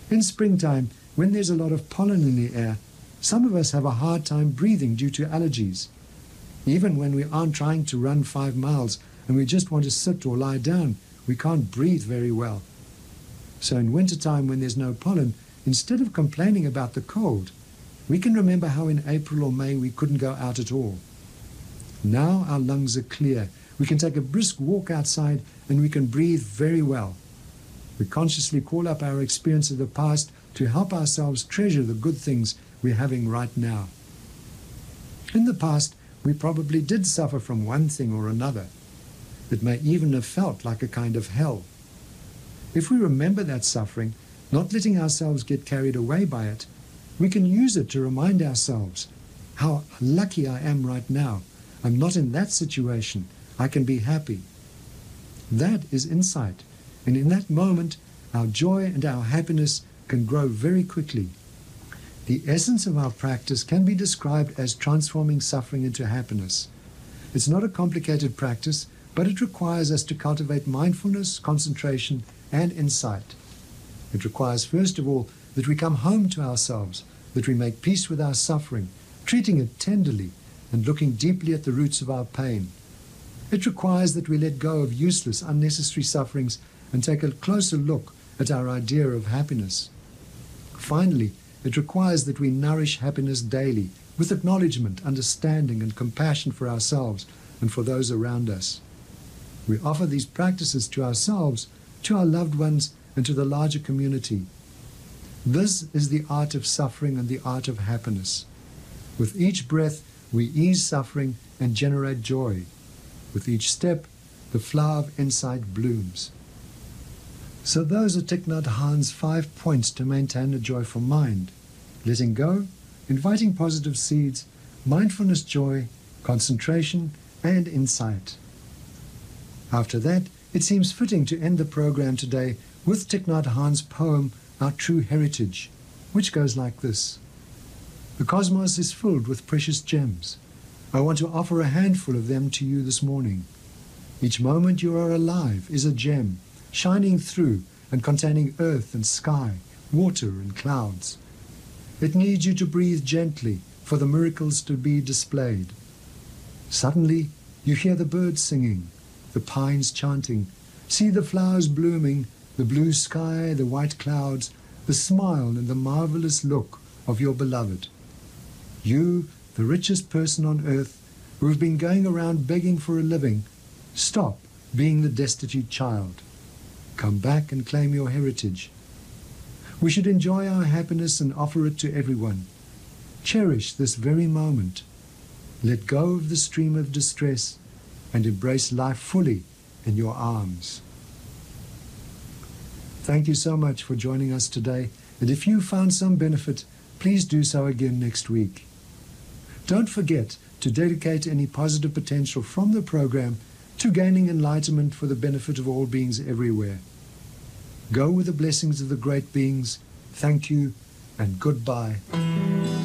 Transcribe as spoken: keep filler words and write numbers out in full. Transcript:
In springtime, when there's a lot of pollen in the air, some of us have a hard time breathing due to allergies. Even when we aren't trying to run five miles and we just want to sit or lie down, we can't breathe very well. So in wintertime, when there's no pollen, instead of complaining about the cold, we can remember how in April or May we couldn't go out at all. Now our lungs are clear. We can take a brisk walk outside and we can breathe very well. We consciously call up our experience of the past to help ourselves treasure the good things we're having right now. In the past, we probably did suffer from one thing or another. It may even have felt like a kind of hell. If we remember that suffering, not letting ourselves get carried away by it, we can use it to remind ourselves how lucky I am right now. I'm not in that situation. I can be happy. That is insight. And in that moment, our joy and our happiness can grow very quickly. The essence of our practice can be described as transforming suffering into happiness. It's not a complicated practice, but it requires us to cultivate mindfulness, concentration, and insight. It requires, first of all, that we come home to ourselves, that we make peace with our suffering, treating it tenderly and looking deeply at the roots of our pain. It requires that we let go of useless, unnecessary sufferings and take a closer look at our idea of happiness. Finally, it requires that we nourish happiness daily with acknowledgement, understanding, and compassion for ourselves and for those around us. We offer these practices to ourselves, to our loved ones, and to the larger community. This is the art of suffering and the art of happiness. With each breath, we ease suffering and generate joy. With each step, the flower of insight blooms. So those are Thich Nhat Hanh's five points to maintain a joyful mind: letting go, inviting positive seeds, mindfulness, joy, concentration, and insight. After that, it seems fitting to end the program today with Thich Nhat Hanh's poem, Our True Heritage, which goes like this. The cosmos is filled with precious gems. I want to offer a handful of them to you this morning. Each moment you are alive is a gem, shining through and containing earth and sky, water and clouds. It needs you to breathe gently for the miracles to be displayed. Suddenly, you hear the birds singing, the pines chanting, see the flowers blooming, the blue sky, the white clouds, the smile and the marvelous look of your beloved. You, the richest person on earth, who have been going around begging for a living, stop being the destitute child. Come back and claim your heritage. We should enjoy our happiness and offer it to everyone. Cherish this very moment. Let go of the stream of distress and embrace life fully in your arms. Thank you so much for joining us today, and if you found some benefit, please do so again next week. Don't forget to dedicate any positive potential from the program to gaining enlightenment for the benefit of all beings everywhere. Go with the blessings of the great beings. Thank you and goodbye.